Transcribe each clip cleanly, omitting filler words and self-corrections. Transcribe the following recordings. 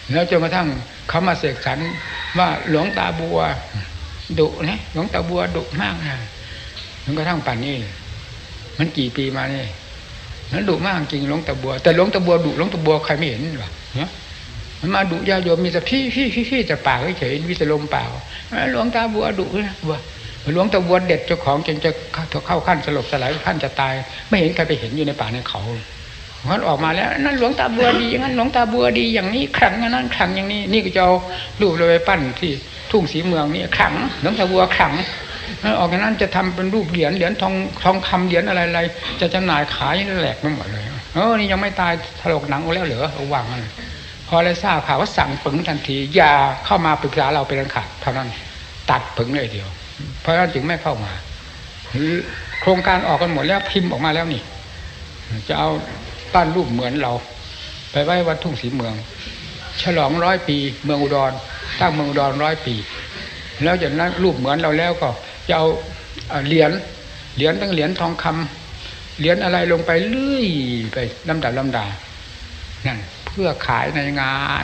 แล้วจนกระทั่งเขามาเสกสรรว่าหลวงตาบัวดุนะหลวงตาบัวดุมากนะจนกระทั่งป่านนี้มันกี่ปีมาเนี่ยนั้นดุมากจริงหลวงตาบัวแต่หลวงตาบัวดุหลวงตาบัวใครไม่เห็นหรอเนี่ยมันมาดุญาโยมมีแต่พี่แต่ปากเฉยๆมีแต่ลมเปล่าหลวงตาบัวดุนะบัวหลวงตาบัวเด็ดเจ้าของจนจะเข้าขั้นสลบสลายขั้นจะตายไม่เห็นใครไปเห็นอยู่ในป่าในเขามันออกมาแล้วนั่นหลวงตาบัวดีอย่างนั้นหลวงตาบัวดีอย่างนี้ขลังอย่างนั้นขลังอย่างนี้นี่ก็จะเอารูปเลยไปปั้นที่ทุ่งศรีเมืองนี่ขลังหลวงตาบัวขลังออกจากนั้นจะทำเป็นรูปเหรียญทองคำเหรียญอะไรจะจำหน่ายขายแหลกไปหมดเลยนี่ยังไม่ตายถลกหนังแล้วเหรอระวังมันพอเลยทราบข่าวว่าสั่งปึงทันทีอย่าเข้ามาปรึกษาเราเป็นอันขาดเท่านั้นตัดปึงเลยเดียวเพราะฉะนั้นจึงไม่เข้ามาโครงการออกกันหมดแล้วพิมพ์ออกมาแล้วนี่จะเอาปั้นรูปเหมือนเราไปไว้วัดทุ่งศรีเมืองฉลอง100 ปีเมืองอุดรตั้งเมืองอุดร100 ปีแล้วจากนั้นรูปเหมือนเราแล้วก็จะเอาเหรียญตั้งเหรียญทองคำเหรียญอะไรลงไปเรื่อยไปลำดานั่นเพื่อขายในงาน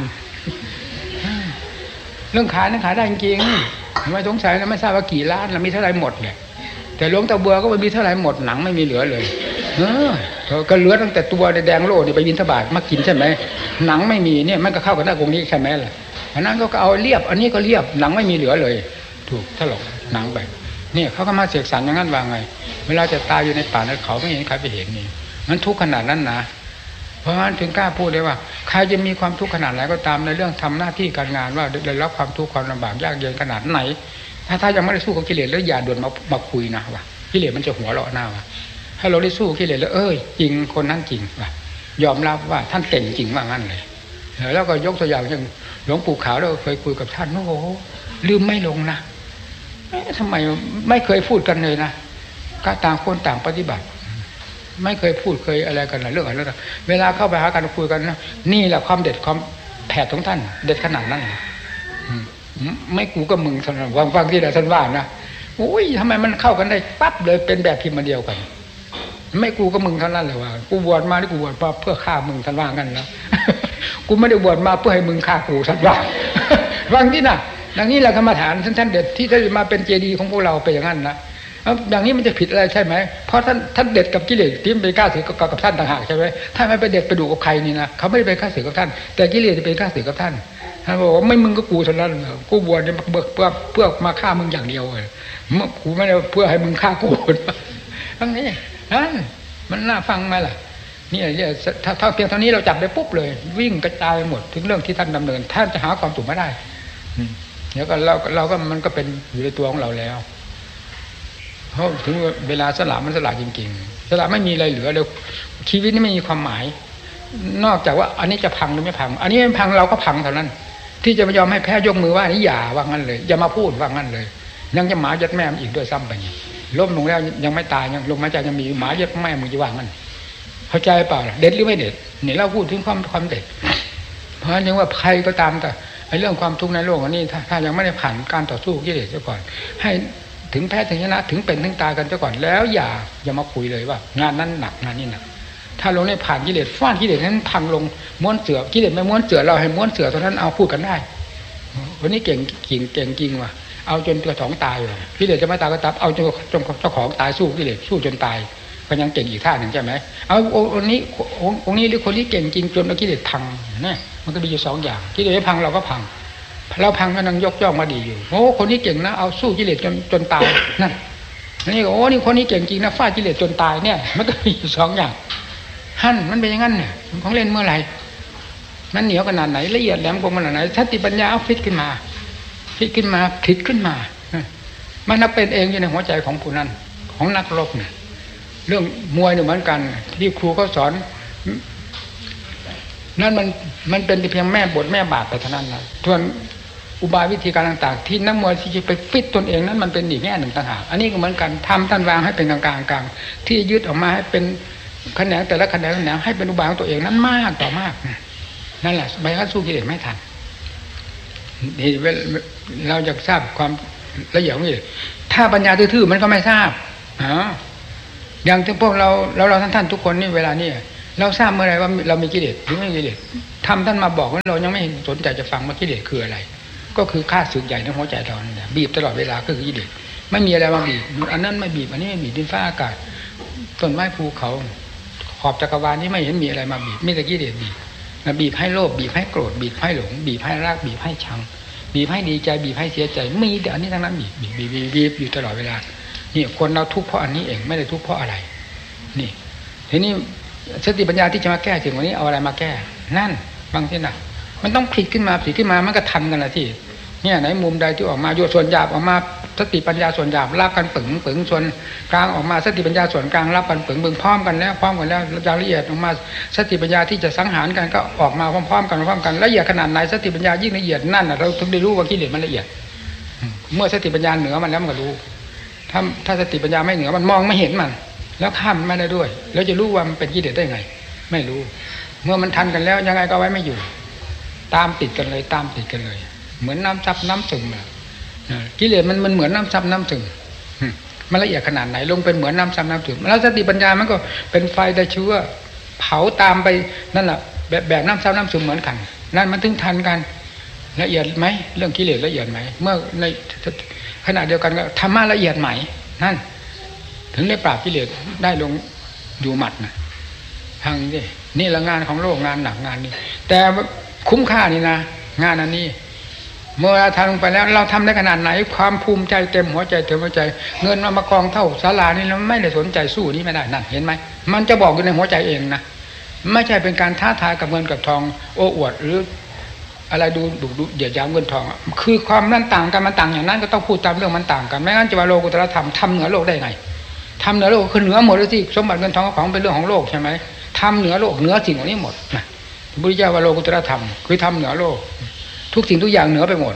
เรื่องขายนั้นขายได้จริงๆไม่สงสัยนะไม่ทราบว่ากี่ล้านแล้วมีเท่าไหร่หมดเลยแต่หลวงตาบัวก็ไม่มีเท่าไหร่หมดหนังไม่มีเหลือเลยก็เหลือตั้งแต่ตัวแดงโล่นี่ไปบิณฑบาตมากินใช่ไหมหนังไม่มีเนี่ยมันก็เข้ากันได้ตรงนี้ใช่ไหมล่ะอันนั้นก็เอาเรียบอันนี้ก็เรียบหนังไม่มีเหลือเลยถูกถลกหนังไปเนี่ยเขาก็มาเสกสรรอย่างนั้นว่าไงเวลาจะตายอยู่ในป่าในเขาไม่เห็นใครไปเห็นนี่มันทุกข์ขนาดนั้นนะเพราะฉะนั้นถึงกล้าพูดได้ว่าใครจะมีความทุกข์ขนาดไหนก็ตามในเรื่องทำหน้าที่การงานว่าได้รับความทุกข์ความลำบากยากเย็นขนาดไหนถ้ายังไม่ได้สู้กับกิเลสแล้วอย่าด่วนมาคุยนะว่ากิเลสมันจะหัวเราะหน้าว่าถ้าเราได้สู้กิเลสแล้วจริงคนนั้นจริงว่ายอมรับว่าท่านเก่งจริงว่างั้นเลยแล้วก็ยกตัวอย่างอย่างหลวงปู่ขาวเราเคยคุยกับท่านโอ้โหลืมไม่ลงนะทำไมไม่เคยพูดกันเลยนะก็ต่างคนต่างปฏิบัติไม่เคยพูดเคยอะไรกันนะเรื่องอะไรเวลาเข้าไปหากันคุยกันนะนี่แหละความเด็ดความแผดของท่านเด็ดขนาดนั้นไม่กูก็มึงท่านฟังที่ไหนท่านว่านะโอ้ยทำไมมันเข้ากันได้ปั๊บเลยเป็นแบบพิมพ์มาเดียวกันไม่กูก็มึงเท่านั้นเลยว่ากูบวชมาที่กูบวชมาเพื่อฆ่ามึงท่านว่างั้นแล้วกูไม่ได้บวชมาเพื่อให้มึงฆ่ากูท่านว่าฟังที่น่ะดังนี้แหละกรรมฐานท่านเด็ดที่จะมาเป็นเจดีย์ของพวกเราเป็นอย่างนั้นนะอย่างนี้มันจะผิดอะไรใช่ไหมเพราะท่านเด็ดกับกิเลสที่มันไปฆ่าศึกกับท่านต่างหากใช่ไหมถ้าไม่ไปเด็ดไปดูกับใครนี่นะเขาไม่ได้ไปฆ่าศึกกับท่านแต่กิเลสจะเป็นฆ่าศึกกับท่านท่านบอกว่าไม่มึงก็กูเท่านั้นกูบวชเนี่ยเพื่อมาฆ่ามึงอย่างเดียวเลยกูไม่ได้เพื่อให้มึงฆ่ากูทั้งนี้นั่นมันน่าฟังไหมล่ะนี่ถ้าเพียงเท่านี้เราจับได้ปุ๊บเลยวิ่งกระจายหมดถึงเรื่องที่ท่านดำเนินท่านจะหาความสุขไม่ได้เดี๋ยวก็เราก็มันก็เป็นอยู่ในตัวของเราแล้วเพราะถึงเวลาสละมันสละจริงๆสละไม่มีอะไรเหลือเลยชีวิตนี้ไม่มีความหมายนอกจากว่าอันนี้จะพังหรือไม่พังอันนี้ไม่พังเราก็พังเท่านั้นที่จะไม่ยอมให้แพ้ยกมือว่าอันนี้อย่าว่างั้นเลยอย่ามาพูดว่างั้นเลยยังจะหมายัดแม่อีกด้วยซ้ำไปล้มลงแล้วยังไม่ตายยังลงมาจากยังมีหมายัดแม่มึงจะว่างั้นเข้าใจเปล่าเด็ดหรือไม่เด็ดเนี่ยเราพูดถึงความเด็ดเพราะฉะนั้นยังว่าใครก็ตามแต่ไอ้เรื่องความทุกข์ในโลกอันนี้ถ้ายังไม่ได้ผ่านการต่อสู้กิเลสซะก่อนให้ถึงแพ้ถึงชนะถึงเป็นถึงตายกันซะก่อนแล้วอย่ามาคุยเลยว่างานนั้นหนักงานนี้หนักถ้าลงได้ผ่านกิเลสฟาดกิเลสนั้นพังลงม้วนเสือกิเลสไม่ม้วนเสือเราให้ม้วนเสือเท่านั้นเอาพูดกันได้วันนี้เก่งจริงว่ะเอาจนตัวสองตายเลยกิเลสจะไม่ตายก็ตามเอาจนเจ้าของตายสู้กิเลสสู้จนตายก็ยังเก่งอีกท่าหนึ่งใช่ไหมเอาองค์นี้หรือคนที่เก่งจริงจนกิเลสพังเนี่ยมันก็มีอยู่สองอย่างกิเลสพังเราก็พังเราพังก็นั่งยกย่องมาดีอยู่โอ้คนนี้เก่งนะเอาสู้กิเลสจนตายนั่นนี่โอ้นี่คนนี้เก่งจริงนะฟาดกิเลสจนตายเนี่ยมันก็มีอยู่สองอย่างหั่นมันเป็นอย่างนั้นเนี่ยของเล่นเมื่อไหร่มันเหนียวขนาดไหนละเอียดแหลมคมขนาดไหนสติปัญญาเอาฟิตขึ้นมาพลิกขึ้นมามันนับเป็นเองอยู่ในหัวใจของผู้นั้นของนักรบเนี่ยเรื่องมวยเนี่ยเหมือนกันที่ครูเขาสอนนั่นมันเป็นเพียงแม่บทแม่บาทไปเท่านั้นนะส่วนอุบายวิธีการต่างๆที่นักมวยที่จะไปฟิตตนเองนั้นมันเป็นอีกแง่หนึ่งต่างหากอันนี้ก็เหมือนกันทำท่านวางให้เป็นกลางที่ยึดออกมาให้เป็นแขนงแต่ละแขนงให้เป็นอุบายของตัวเองนั้นมากต่อมากนั่นแหละใบพัดสู้กิเลสไม่ทันนี่เราอยากทราบความละเอียดนี่ถ้าปัญญาทื่อๆมันก็ไม่ทราบอย่างที่พวกเราท่านทุกคนนี่เวลานี้เราทราบเมื่อไรว่าเรามีกิเลสหรือไม่มีกิเลสทำท่านมาบอกว่าเรายังไม่สนใจจะฟังว่ากิเลสคืออะไรก็คือข้าศึกใหญ่ในหัวใจเราเนี่ยบีบตลอดเวลาก็คือกิเลสไม่มีอะไรมาบีบอันนั้นไม่บีบอันนี้ไม่บีบดินฟ้าอากาศต้นไม้ภูเขาขอบจักรวาลนี้ไม่เห็นมีอะไรมาบีบมีแต่กิเลสบีบให้โลภบีบให้โกรธบีบให้หลงบีบให้รักบีบให้ชังบีบให้ดีใจบีบให้เสียใจมีแต่อันนี้ทั้งนั้นบีบอยู่ตลอดเวลานี่คนเราทุกข์เพราะอันนี้เองไม่ได้ทุกข์เพราะอะไรนี่ทีนี้สติปัญญาที่จะมาแก้สิ่งนี้เอาอะไรมาแก้นั่นบางทีน่ะมันต้องผลิตขึ้นมามันก็ทันกันละที่เนี่ยไหนมุมใดที่ออกมาโยส่วนหยาบออกมาสติปัญญาส่วนหยาบรับกันปึ๋งส่วนกลางออกมาสติปัญญาส่วนกลางรับกันปึ๋งพร้อมกันแล้วอย่างละเอียดออกมาสติปัญญาที่จะสังหารกันก็ออกมาพร้อมกันละเอียดขนาดไหนสติปัญญายิ่งละเอียดนั่นน่ะเราถึงได้รู้ว่ากิเลสมันละเอียดเมื่อสติปัญญาเหนือมันแล้วมันก็รู้ถ้าสติปัญญาไม่เหนือมันมองไม่เห็นมันแล้วข้ามไม่ได้ด้วยแล้วจะรู้ว่ามันเป็นกิเลสได้ไงไม่รู้เมื่อมันทันกันแล้วยังไงก็ไว้ไม่อยู่ตามติดกันเลยเหมือนน้ำซับน้ำซึมกิเลสมันเหมือนน้ำซับน้ำซึมมันละเอียดขนาดไหนลงเป็นเหมือนน้ำซับน้ำซึมแล้วสติปัญญามันก็เป็นไฟได้เชื้อเผาตามไปนั่นแหละแบบน้ำซับน้ำซึมเหมือนกันนั่นมันถึงทันกันละเอียดไหมเรื่องกิเลสละเอียดไหมเมื่อในขณะเดียวกันก็ธรรมะละเอียดไหมนั่นถึงได้ปราบกิเลสได้ลงอยู่หมัดนะทางนี่ละงานของโลกงานหนักงานนี้แต่คุ้มค่านี่นะงานอันนี้เมื่อเราทำลงไปแล้วเราทำได้ขนาดไหนความภูมิใจเต็มหัวใจเงินมากองเท่าศาลานี่เราไม่ได้สนใจสู้นี้ไม่ได้นั่นเห็นไหมมันจะบอกอยู่ในหัวใจเองนะไม่ใช่เป็นการท้าทายกับเงินกับทองโอ้อวดหรืออะไรดูเดี๋ยวยามเงินทองคือความนั่นต่างกันมันต่างอย่างนั้นก็ต้องพูดตามเรื่องมันต่างกันไม่งั้นจะว่าโลกุตตรธรรมทำเหนือโลกได้ไงทำเหนือโลกคือเหนือหมดเลยสิสมบัติเงินทองของเป็นเรื่องของโลกใช่ไหมทำเหนือโลกเหนือสิ่งเหล่านี้หมดนะพระพุทธเจ้าว่าโลกุตตรธรรมคือทำเหนือโลกทุกสิ่งทุกอย่างเหนือไปหมด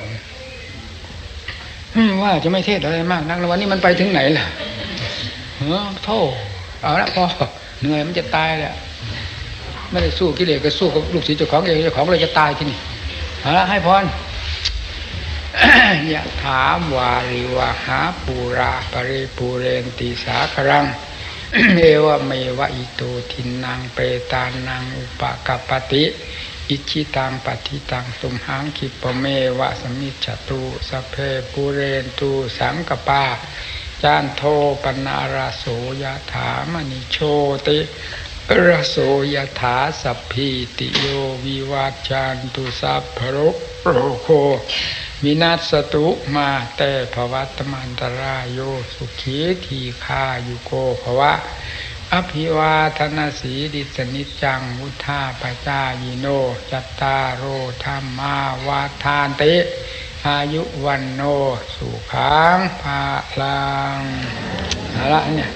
ว่าจะไม่เทศอะไรมากนักแล้ววันนี้มันไปถึงไหนล่ะโทษเอาละพอเหนื่อยมันจะตายแหละไม่ได้สู้กิเลสก็สู้กับลูกศิษย์เจ้าของเองเจ้าของเลยจะตายที่นี่เอาละให้พร ยะถาวาริวหาปูราปริปูเรนติสาครัง เอวเมวะอิโตทินังเปตานังอุปกัปปติอิชิตังปฏิตังสุมหังคิปเมวะสมิจฉตุสัพเพปูเรนตุสังกปาจานโทปนาราโสยะถามณิโชติระโสยถาสัพพิติโยวิวัจจันตุสัพพโรโควินัสตุมาแต่ภวัตมันตรายโยสุขีทีฆายุโกภวะอภิวาทนาสีดิสนิจังวุธาปจายโนจัตตารโอธรรมาวาทานติอายุวันโนสุขังภาลังอะไรเนี่ย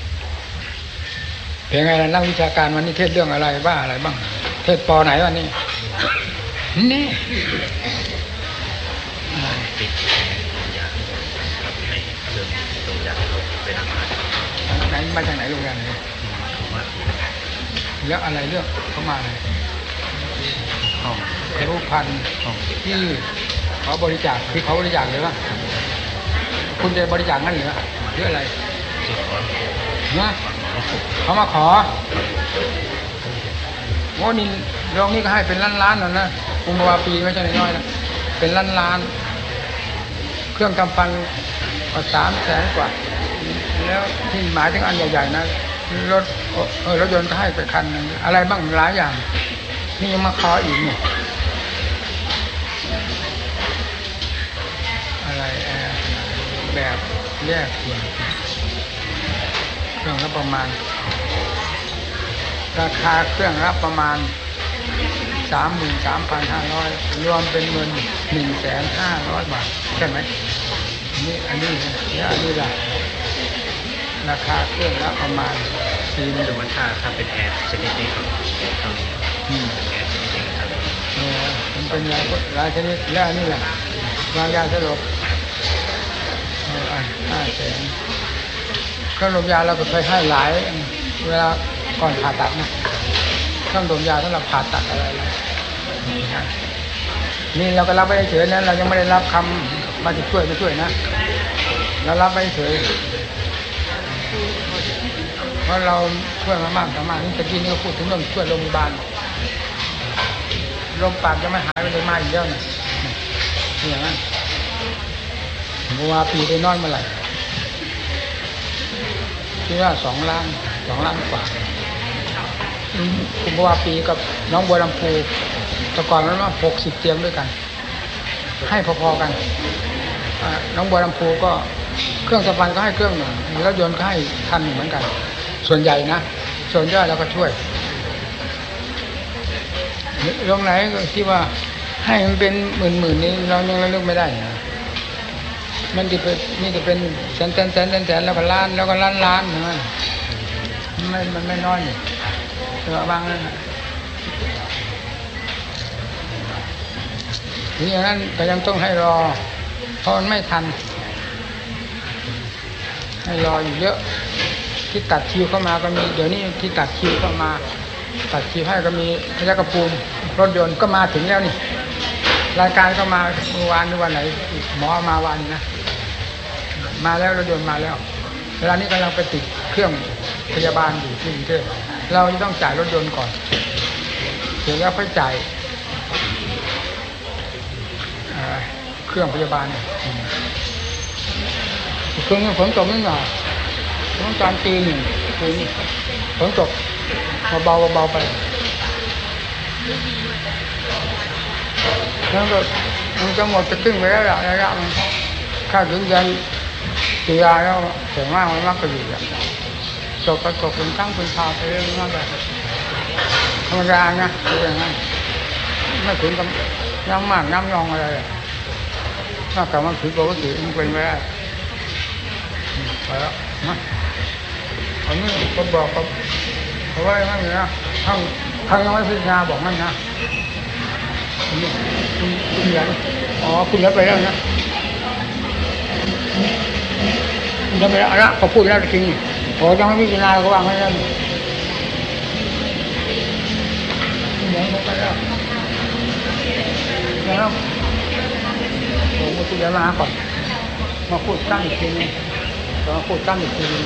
เป็นไงล่ะนักวิชาการวันนี้เทศเรื่องอะไรบ้าอะไรบ้างเทศปอไหนวันนี้นี่ไหนมาจากไหนโรงงานไหนแล้วอะไรเรื่องเขามาเลยรูปพันที่เขาบริจาคคือเขาบริจาคหรือว่าคุณจะบริจาคนั่นหรือหรืออะไรนะเขามาขอโอ้นี่โรงนี้ก็ให้เป็นล้านๆแล้วนะกุมภาปีไม่ใช่น้อยๆนะเป็นล้านเครื่องกำปั้นก็300,000 กว่าแล้วที่หมายถึงอันใหญ่ๆนะรถยนต์ก็ให้ไปคันนึงอะไรบ้างหลายอย่างนี่ยังมาขออีกนี่อะไรแบบแยกส่วนเครื่องละประมาณราคาเครื่องละประมาณ 33,500 รวมเป็นเงิน 1,500 บาทใช่ไหมนี่อันนี้และอันนี้ล่ะราคาเครื่องละประมาณ40,000แต่ว่าถ้าเป็นแอร์ชนิดนี้ครับแอร์ชนิดนี้ครับมันเป็นหลายชนิดและอันนี้ล่ะวางยาสลบ500,000เครื่องดมยาเราก็เคยให้หลายเวลาก่อนผ่าตัดนะเครื่องดมยาสำหรับผ่าตัดอะไรนี่เราก็รับไปเฉยๆนะเรายังไม่ได้รับคำมาจะช่วยไม่ช่วยนะเรารับไปเฉยเพราะราะเราช่วยมามากสามารถนี่ตะกี้นี่พูดถึงเรื่องช่วยโรงพยาบาลลมปากจะไม่หายไปเลยมาอีกแล้วเนี่ยอย่างนั้นบัวปีไปนอนเมื่อไหร่ที่ว่า2 ล้านกว่าคุณบัวปีกับน้องบัวลำพูแต่ก่อนมันว่า60 เตียงด้วยกันให้พอๆกันน้องบัวลำพูก็เครื่องสปันก็ให้เครื่องหนึ่งรถยนต์ก็ให้คันหนึ่งเหมือนกันส่วนใหญ่นะส่วนย่อยเราก็ช่วยโรงไหนที่ว่าให้มันเป็นหมื่นนี้เรายังระลึกไม่ได้นะมันจะเป็นนี่จะเป็นแสนแล้วก็ล้านแล้วก็ล้านนะมันไม่น้อยนี่แต่บางนั้นทีอย่างนั้นก็ยังต้องให้รอเพราะมันไม่ทันให้รออยู่เยอะที่ตัดคิวเข้ามาก็มีเดี๋ยวนี้ที่ตัดคิวเข้ามาตัดคิวให้ก็มีพยัคฆภูมิรถยนต์ก็มาถึงแล้วนี่รายการก็มาเมื่อวานหรือวันไหนหมอมาวันนะมาแล้วรถยนต์มาแล้วเวลานี้กำลังไปติดเครื่องพยาบาลอยู่ที่กรุงเทพเราจะต้องจ่ายรถยนต์ก่อนเสร็จแล้วค่อยจ่ายเครื่องพยาบาลเครื่องนี้ฝนตกนิดหน่อยต้องการตีหนึ่งคืนนี้ฝนตกเบาไปแล้วก็มันจะหมดจะตึ้งไปแล้วระยะมันถ้าถึงเดือนตุลาแล้วส่วนมากมันมักจะอยู่อย่างตกเป็นครั้งเป็นคราวไปเรื่อยๆแบบธรรมดานะเป็นอย่างนั้นไม่ถึงกับน้ำมากน้ำยองอะไรถ้าแต่มันถือปกติมันเป็นไปได้ไปแล้วนะอันนี้ก็บอกกับเขาว่าอย่างนี้นะทั้งยังไม่พิจารณาบอกมันนะคุณเหรียญคุณเหรียญไปแล้วนะคุณเหรียญไปแล้วนะเขาพูดแล้วจริงยังไม่พิจารณาก็วางให้แล้วคุณเหรียญไปแล้วแล้วผมมาคุณเหรียญมาก่อนมาพูดตั้งอีกทีนึงมาพูดตั้งอีกทีนึง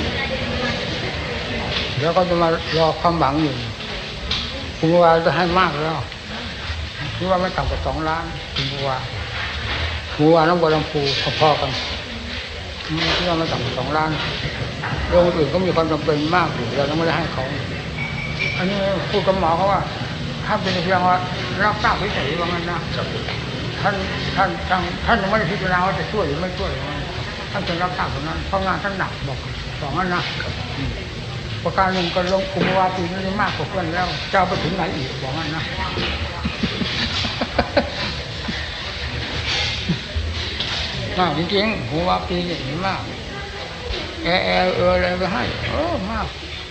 แล้วก็จะมารอความหวังอยู่คุณว่าจะให้มากแล้วคิดว่าไม่ต่ำกว่า2 ล้านคุณว่าน้องบัวลำพูพอๆกันคิดว่าไม่ต่ำกว่า2 ล้านโรงอื่นก็มีความจำเป็นมากอยู่เราต้องไม่ได้ให้เขาอันนี้พูดกับหมอเขาว่าถ้าเป็นเพียงว่ารับทราบเฉยๆว่างั้นนะท่านยังไม่ได้พิจารณาว่าจะช่วยหรือไม่ช่วยท่านจะรับทราบตรงนั้นเพราะงานท่านหนักบอกสองนั้นนะประการหนึ่งก็ลงกุมภาปีนี้มากกว่าเพื่อนแล้วเจ้าไปถึงไหนอีกบอกงั้นนะมากจริงๆหัวปีนี่มากอะไรไปให้มาก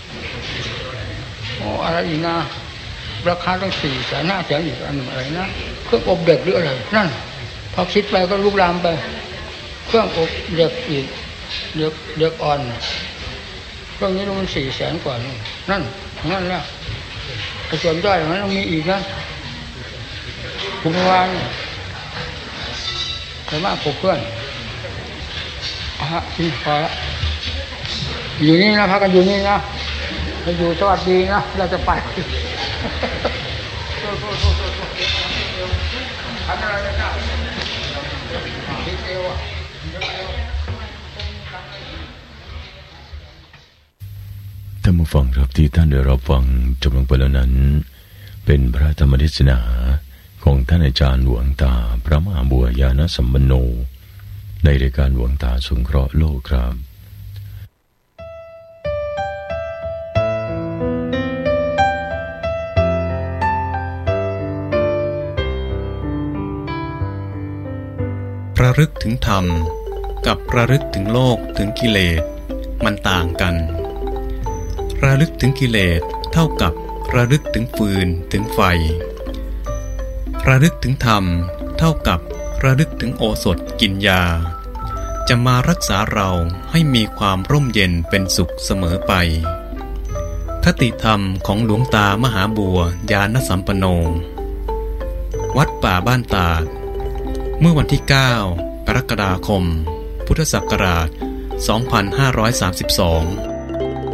อะไรอีกนะราคาต้อง400,000 500,000อีกอันอะไรนะเครื่องอบเด็กหรืออะไรนั่นพอคิดไปก็ลุกลามไปเครื่องอบเด็กอีกเด็กอ่อนเครื่องนี้มัน400,000 กว่านั่นแล้วส่วนย่อยมันต้องมีอีกนะคุณวางแต่มากกว่าเพื่อนพอละอยู่นี่นะพักกันอยู่นี่นะไปอยู่สวัสดีนะเราจะไปท่านผู้ฟังครับที่ท่านได้รับฟังจบลงไปแล้วนั้นเป็นพระธรรมเทศนาของท่านอาจารย์หลวงตาพระมหาบัวญาณสัมปันโนในรายการหลวงตาสงเคราะห์โลกครับระลึกถึงธรรมกับระลึกถึงโลกถึงกิเลสมันต่างกันระลึกถึงกิเลสเท่ากับระลึกถึงฟืนถึงไฟระลึกถึงธรรมเท่ากับระลึกถึงโอสถกินยาจะมารักษาเราให้มีความร่มเย็นเป็นสุขเสมอไปคติธรรมของหลวงตามหาบัวญาณสัมปันโนวัดป่าบ้านตาดเมื่อวันที่ 9 กรกฎาคม พุทธศักราช 2532